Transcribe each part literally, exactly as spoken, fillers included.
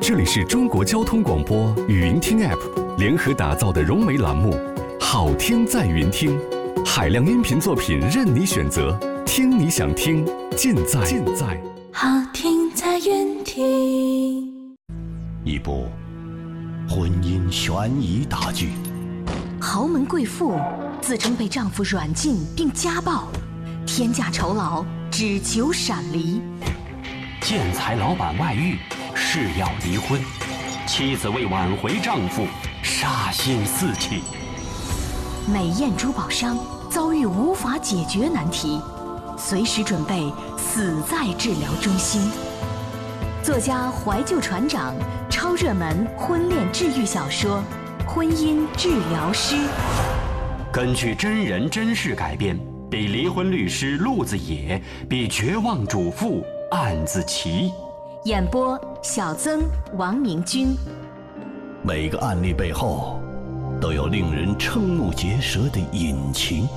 这里是中国交通广播语音听 App 联合打造的融媒栏目，好听在云听，海量音频作品任你选择，听你想听，尽在尽在好听在云听。 一部婚姻悬疑大剧， 豪门贵妇自称被丈夫软禁并家暴，天价酬劳只求闪离。 建材老板外遇，誓要离婚，妻子为挽回丈夫杀心四起。 美艳珠宝商遭遇无法解决难题，随时准备死在治疗中心。作家怀旧船长超热门婚恋治愈小说《婚姻治疗师》， 根据真人真事改编，比离婚律师陆子野，比绝望主妇案子奇。 演播小曾、王明君。 每个案例背后都有令人瞠目结舌的隐情。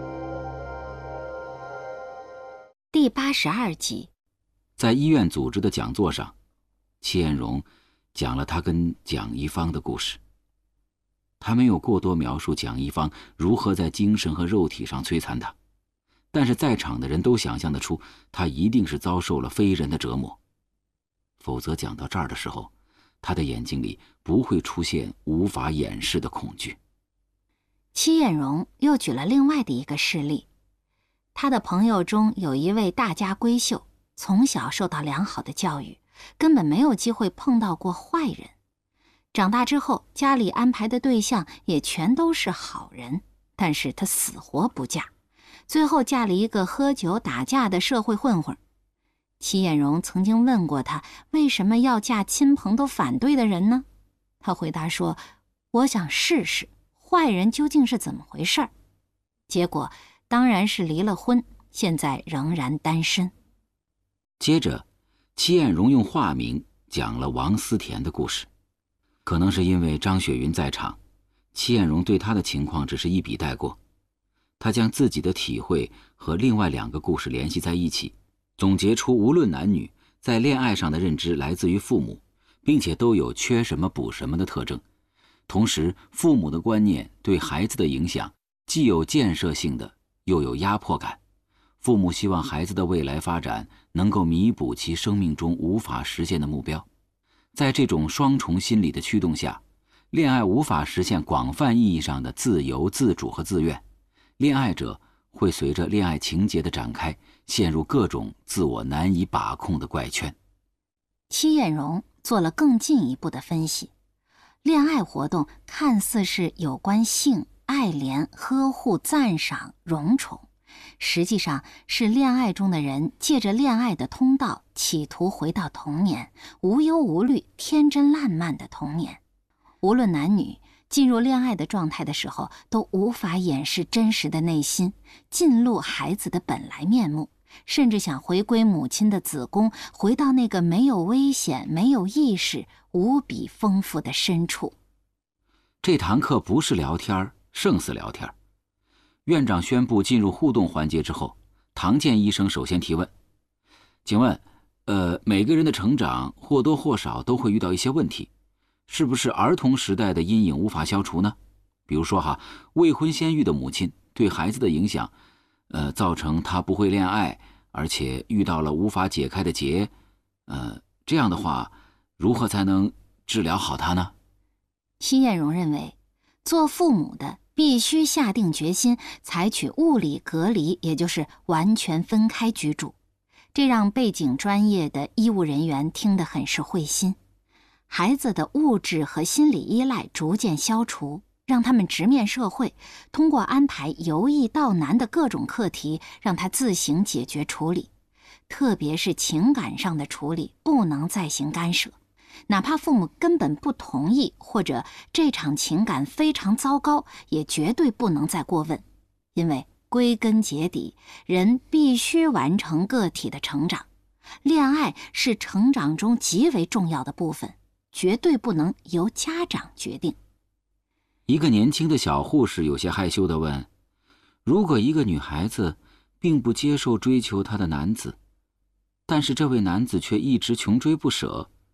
第八十二集。 在医院组织的讲座上，戚艳荣讲了他跟蒋一芳的故事。他没有过多描述蒋一芳如何在精神和肉体上摧残他，但是在场的人都想象得出，他一定是遭受了非人的折磨。否则讲到这儿的时候，他的眼睛里不会出现无法掩饰的恐惧。 戚艳荣又举了另外的一个事例，他的朋友中有一位大家闺秀，从小受到良好的教育，根本没有机会碰到过坏人。长大之后，家里安排的对象也全都是好人，但是她死活不嫁，最后嫁了一个喝酒打架的社会混混。戚艳荣曾经问过他，为什么要嫁亲朋都反对的人呢？他回答说，我想试试坏人究竟是怎么回事儿。结果当然是离了婚，现在仍然单身。 接着，戚艳荣用化名讲了王思甜的故事。可能是因为张雪云在场，戚艳荣对她的情况只是一笔带过。她将自己的体会和另外两个故事联系在一起，总结出无论男女在恋爱上的认知来自于父母，并且都有缺什么补什么的特征。同时，父母的观念对孩子的影响既有建设性的，又有压迫感。父母希望孩子的未来发展能够弥补其生命中无法实现的目标。在这种双重心理的驱动下，恋爱无法实现广泛意义上的自由、自主和自愿。恋爱者会随着恋爱情节的展开，陷入各种自我难以把控的怪圈。 戚艳荣做了更进一步的分析，恋爱活动看似是有关性、爱怜、呵护、赞赏、荣宠，实际上是恋爱中的人借着恋爱的通道，企图回到童年，无忧无虑、天真烂漫的童年。无论男女，进入恋爱的状态的时候，都无法掩饰真实的内心，尽露孩子的本来面目，甚至想回归母亲的子宫，回到那个没有危险、没有意识、无比丰富的深处。 这堂课不是聊天，胜似聊天。院长宣布进入互动环节之后，唐健医生首先提问：请问呃，每个人的成长或多或少都会遇到一些问题，是不是儿童时代的阴影无法消除呢？比如说哈，未婚先育的母亲对孩子的影响，呃，造成他不会恋爱，而且遇到了无法解开的结，呃，这样的话，如何才能治疗好他呢？ 戚艳荣认为，做父母的必须下定决心，采取物理隔离，也就是完全分开居住。这让背景专业的医务人员听得很是会心。孩子的物质和心理依赖逐渐消除，让他们直面社会，通过安排由易到难的各种课题，让他自行解决处理。特别是情感上的处理，不能再行干涉。哪怕父母根本不同意，或者这场情感非常糟糕，也绝对不能再过问。因为归根结底，人必须完成个体的成长，恋爱是成长中极为重要的部分，绝对不能由家长决定。 一个年轻的小护士有些害羞地问：如果一个女孩子并不接受追求她的男子，但是这位男子却一直穷追不舍，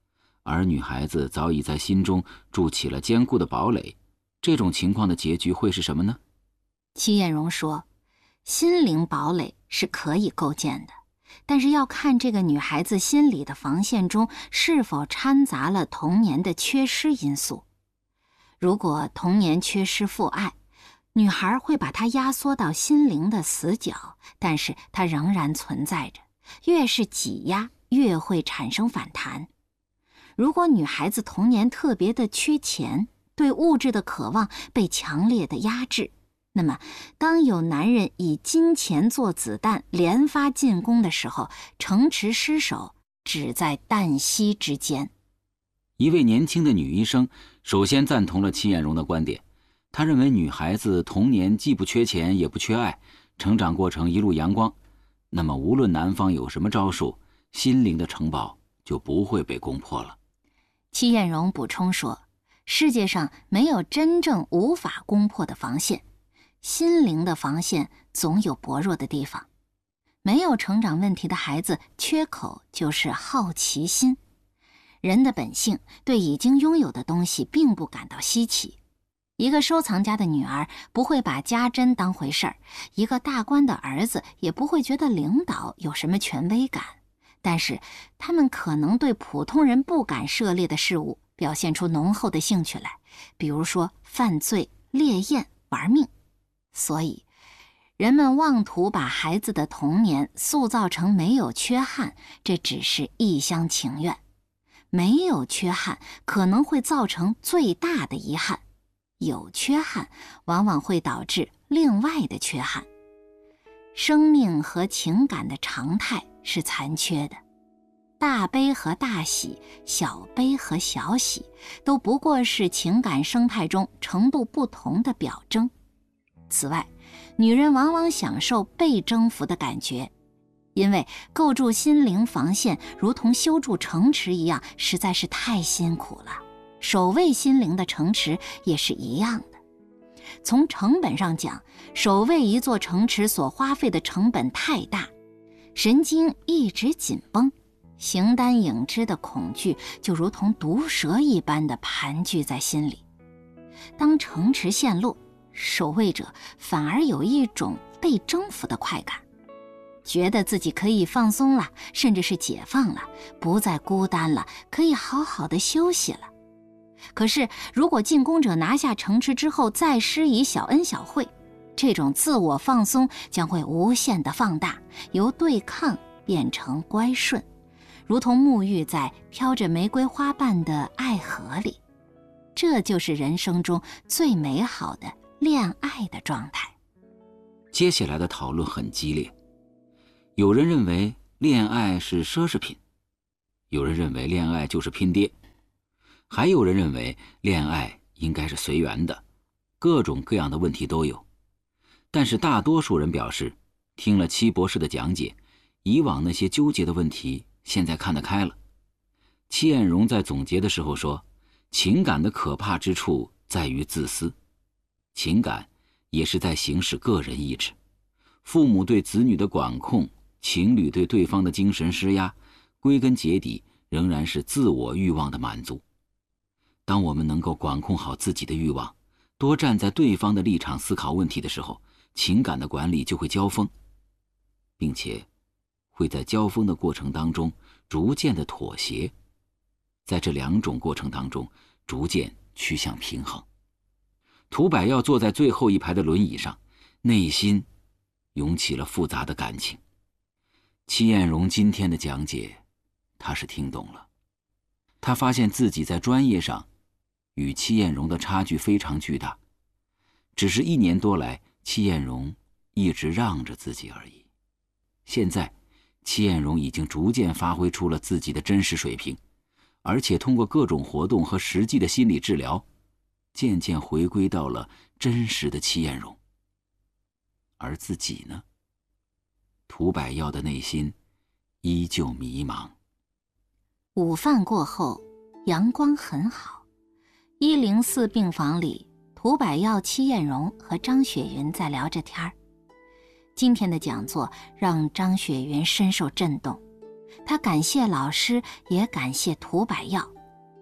而女孩子早已在心中筑起了坚固的堡垒，这种情况的结局会是什么呢？ 戚艳荣说，心灵堡垒是可以构建的，但是要看这个女孩子心理的防线中是否掺杂了童年的缺失因素。如果童年缺失父爱，女孩会把它压缩到心灵的死角，但是它仍然存在着，越是挤压越会产生反弹。如果女孩子童年特别的缺钱，对物质的渴望被强烈的压制，那么当有男人以金钱做子弹连发进攻的时候，城池失守只在旦夕之间。 一位年轻的女医生首先赞同了戚艳荣的观点，她认为女孩子童年既不缺钱也不缺爱，成长过程一路阳光，那么无论男方有什么招数，心灵的城堡就不会被攻破了。 戚艳荣补充说，世界上没有真正无法攻破的防线，心灵的防线总有薄弱的地方。没有成长问题的孩子缺口就是好奇心。人的本性对已经拥有的东西并不感到稀奇。一个收藏家的女儿不会把家珍当回事儿，一个大官的儿子也不会觉得领导有什么权威感。但是他们可能对普通人不敢涉猎的事物表现出浓厚的兴趣来，比如说犯罪、猎艳、玩命。所以人们妄图把孩子的童年塑造成没有缺憾，这只是一厢情愿。没有缺憾可能会造成最大的遗憾，有缺憾往往会导致另外的缺憾。生命和情感的常态是残缺的，大悲和大喜，小悲和小喜，都不过是情感生态中程度不同的表征。此外，女人往往享受被征服的感觉，因为构筑心灵防线如同修筑城池一样，实在是太辛苦了。守卫心灵的城池也是一样的。从成本上讲，守卫一座城池所花费的成本太大，神经一直紧绷，形单影只的恐惧就如同毒蛇一般的盘踞在心里。当城池陷落，守卫者反而有一种被征服的快感，觉得自己可以放松了，甚至是解放了，不再孤单了，可以好好的休息了。可是如果进攻者拿下城池之后再施以小恩小惠，这种自我放松将会无限的放大，由对抗变成乖顺，如同沐浴在飘着玫瑰花瓣的爱河里。这就是人生中最美好的恋爱的状态。 接下来的讨论很激烈，有人认为恋爱是奢侈品，有人认为恋爱就是拼爹，还有人认为恋爱应该是随缘的，各种各样的问题都有。但是大多数人表示，听了戚博士的讲解，以往那些纠结的问题现在看得开了。戚艳荣在总结的时候说，情感的可怕之处在于自私，情感也是在行使个人意志。父母对子女的管控，情侣对对方的精神施压，归根结底仍然是自我欲望的满足。当我们能够管控好自己的欲望，多站在对方的立场思考问题的时候，情感的管理就会交锋，并且会在交锋的过程当中逐渐的妥协，在这两种过程当中逐渐趋向平衡。涂百耀坐在最后一排的轮椅上，内心涌起了复杂的感情。戚艳荣今天的讲解，他是听懂了。他发现自己在专业上与戚艳荣的差距非常巨大，只是一年多来，戚艳荣一直让着自己而已。现在，戚艳荣已经逐渐发挥出了自己的真实水平，而且通过各种活动和实际的心理治疗，渐渐回归到了真实的戚艳荣。而自己呢？涂百耀的内心依旧迷茫。 午饭过后，阳光很好。一零四病房里，涂百耀、戚艳荣和张雪云在聊着天儿。今天的讲座让张雪云深受震动，她感谢老师，也感谢涂百耀，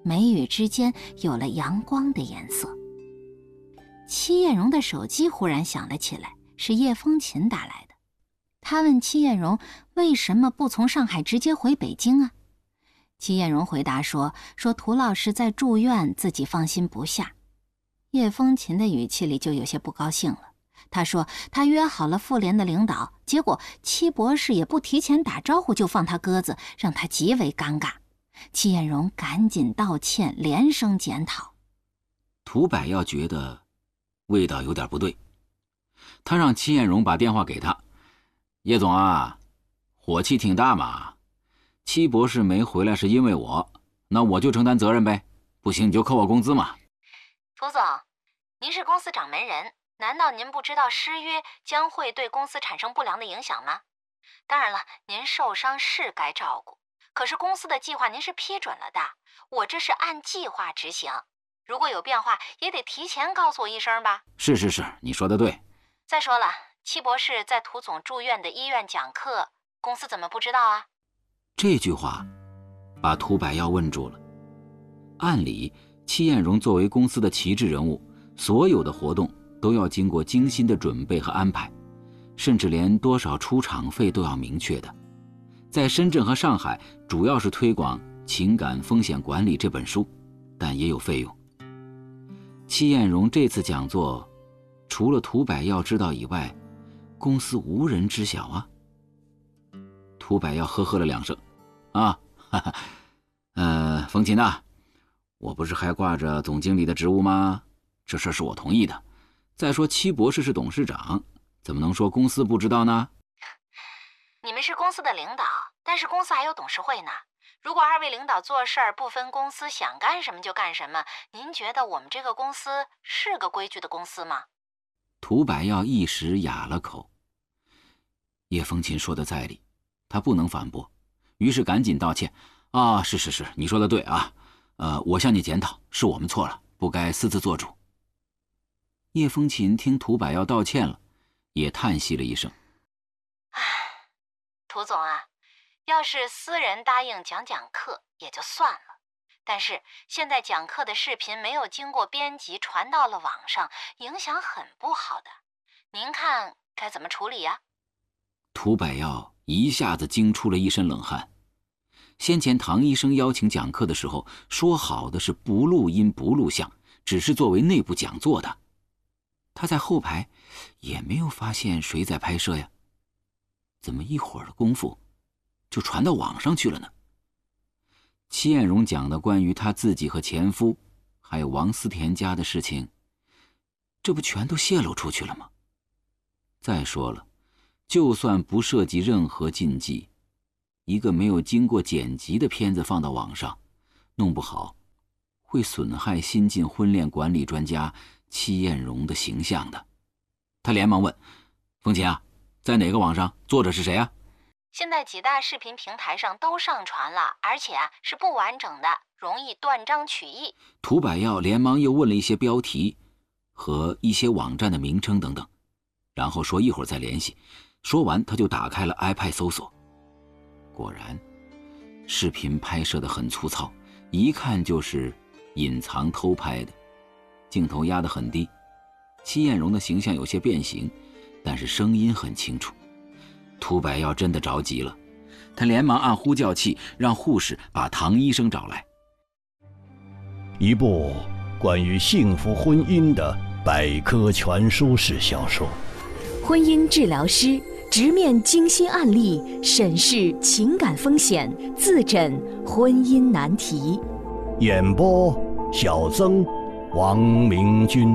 眉宇之间有了阳光的颜色。戚艳荣的手机忽然响了起来，是叶风琴打来的。他问戚艳荣为什么不从上海直接回北京啊？戚艳荣回答说说涂老师在住院，自己放心不下。叶风琴的语气里就有些不高兴了。他说他约好了妇联的领导，结果戚博士也不提前打招呼就放他鸽子，让他极为尴尬。戚艳荣赶紧道歉，连声检讨。 涂百耀觉得味道有点不对，他让戚艳荣把电话给他。叶总啊，火气挺大嘛，戚博士没回来是因为我，那我就承担责任呗，不行你就扣我工资嘛。 涂总，您是公司掌门人，难道您不知道失约将会对公司产生不良的影响吗？当然了，您受伤是该照顾，可是公司的计划您是批准了的，我这是按计划执行，如果有变化也得提前告诉我一声吧。 是是是，你说的对。 再说了，戚博士在涂总住院的医院讲课，公司怎么不知道啊？ 这句话把涂百耀问住了。按理戚艳荣作为公司的旗帜人物，所有的活动都要经过精心的准备和安排，甚至连多少出场费都要明确的。在深圳和上海主要是推广《情感风险管理》这本书，但也有费用。戚艳荣这次讲座除了涂百耀知道以外，公司无人知晓啊。涂百耀呵呵了两声，啊，哈哈，呃，风琴呐，我不是还挂着总经理的职务吗？这事是我同意的。再说戚博士是董事长，怎么能说公司不知道呢？ 你们是公司的领导，但是公司还有董事会呢。如果二位领导做事儿不分公司，想干什么就干什么，您觉得我们这个公司是个规矩的公司吗？ 涂百耀一时哑了口。叶风琴说的在理，他不能反驳，于是赶紧道歉。啊，是是是，你说的对啊，呃，我向你检讨，是我们错了，不该私自做主。叶风琴听涂百耀道歉了，也叹息了一声。 唉，涂总啊，要是私人答应讲讲课也就算了，但是现在讲课的视频没有经过编辑传到了网上，影响很不好的，您看该怎么处理呀？ 涂百耀一下子惊出了一身冷汗。先前唐医生邀请讲课的时候，说好的是不录音不录像，只是作为内部讲座的。他在后排也没有发现谁在拍摄呀，怎么一会儿的功夫就传到网上去了呢？戚艳荣讲的关于他自己和前夫还有王思田家的事情，这不全都泄露出去了吗？再说了，就算不涉及任何禁忌，一个没有经过剪辑的片子放到网上，弄不好会损害新晋婚恋管理专家戚艳荣的形象的。他连忙问：风琴啊，在哪个网上？作者是谁啊？ 现在几大视频平台上都上传了，而且啊是不完整的，容易断章取义。 涂百耀连忙又问了一些标题和一些网站的名称等等，然后说一会儿再联系。说完他就打开了 iPad 搜索，果然视频拍摄得很粗糙，一看就是隐藏偷拍的，镜头压得很低，戚艳荣的形象有些变形，但是声音很清楚。涂百耀真的着急了，他连忙按呼叫器让护士把唐医生找来。 一部关于幸福婚姻的百科全书式小说， 婚姻治疗师直面精心案例，审视情感风险，自诊婚姻难题。 演播小曾、王明君。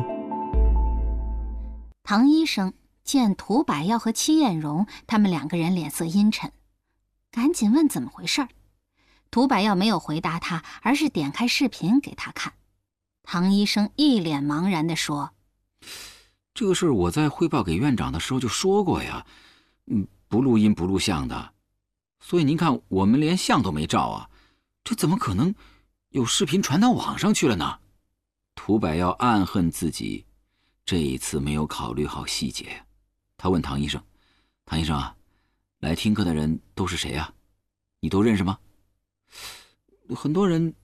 唐医生见涂百耀和戚艳荣他们两个人脸色阴沉，赶紧问怎么回事。涂百耀没有回答他，而是点开视频给他看。唐医生一脸茫然地说： 这个事我在汇报给院长的时候就说过呀，嗯，不录音不录像的，所以您看我们连像都没照啊，这怎么可能有视频传到网上去了呢？涂百耀暗恨自己这一次没有考虑好细节。他问唐医生：唐医生啊，来听课的人都是谁啊？你都认识吗？很多人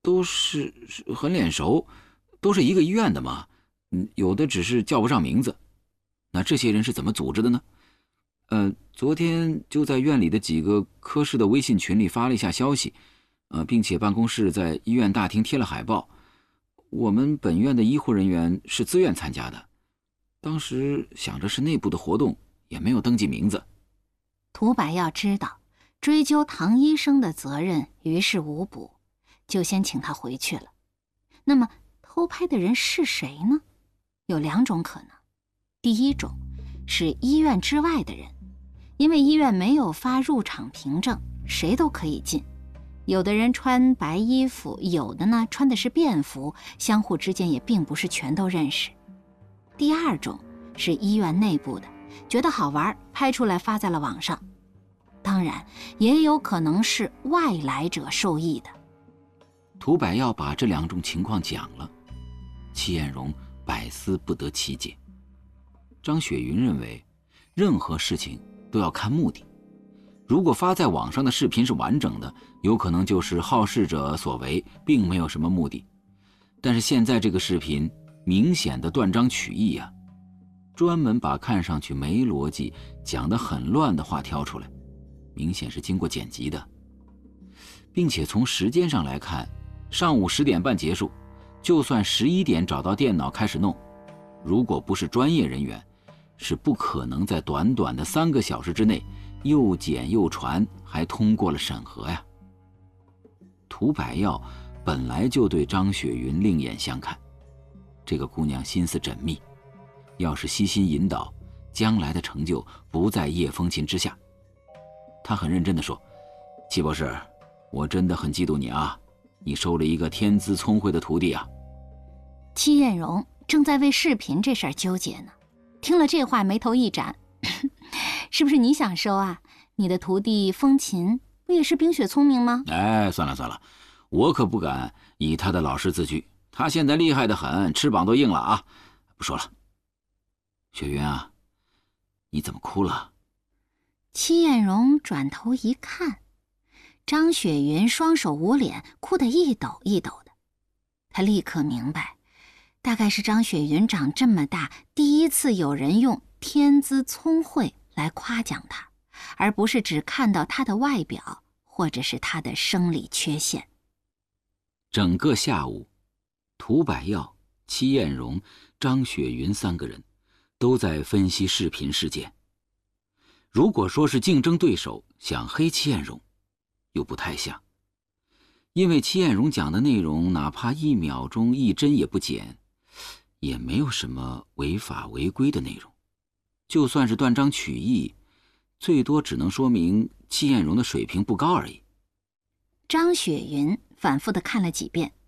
都是很脸熟，都是一个医院的嘛，嗯，有的只是叫不上名字。那这些人是怎么组织的呢？呃，昨天就在院里的几个科室的微信群里发了一下消息，呃，并且办公室在医院大厅贴了海报。我们本院的医护人员是自愿参加的，当时想着是内部的活动，也没有登记名字。 涂百耀知道追究唐医生的责任于事无补，就先请他回去了。那么偷拍的人是谁呢？有两种可能。第一种是医院之外的人，因为医院没有发入场凭证，谁都可以进。有的人穿白衣服，有的呢穿的是便服，相互之间也并不是全都认识。第二种是医院内部的，觉得好玩，拍出来发在了网上。当然也有可能是外来者授意的。 涂百耀把这两种情况讲了，戚艳荣百思不得其解。张雪云认为任何事情都要看目的，如果发在网上的视频是完整的，有可能就是好事者所为，并没有什么目的。但是现在这个视频明显的断章取义啊，专门把看上去没逻辑、讲得很乱的话挑出来，明显是经过剪辑的。并且从时间上来看，上午十点半结束，就算十一点找到电脑开始弄，如果不是专业人员，是不可能在短短的三个小时之内又剪又传，还通过了审核呀。涂百耀本来就对张雪云另眼相看，这个姑娘心思缜密，要是悉心引导，将来的成就不在叶风琴之下。他很认真地说：戚博士，我真的很嫉妒你啊，你收了一个天资聪慧的徒弟啊。 戚艳荣正在为视频这事儿纠结呢，听了这话眉头一展是不是你想收啊？你的徒弟风琴不也是冰雪聪明吗？ 哎，算了算了，我可不敢以他的老师自居，他现在厉害得很，翅膀都硬了啊。不说了。雪云啊，你怎么哭了？ 戚艳荣转头一看，张雪云双手捂脸，哭得一抖一抖的。他立刻明白，大概是张雪云长这么大第一次有人用天资聪慧来夸奖他，而不是只看到他的外表或者是他的生理缺陷。 整个下午，涂百耀、戚艳荣、张雪云三个人都在分析视频事件。如果说是竞争对手想黑戚艳荣，又不太像，因为戚艳荣讲的内容哪怕一秒钟一帧也不减，也没有什么违法违规的内容，就算是断章取义，最多只能说明戚艳荣的水平不高而已。 张雪云反复地看了几遍，